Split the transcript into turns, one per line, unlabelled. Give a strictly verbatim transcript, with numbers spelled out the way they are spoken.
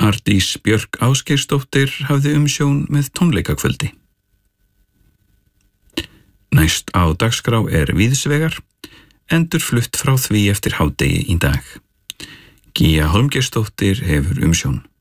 Ardís Björk Ásgeirsdóttir hafði umsjón með tónleikakvöldi. Næst á dagskrá er Víðsvegar, endurflutt frá því eftir hádegi í dag. Gía Hólmgeirsdóttir hefur umsjón.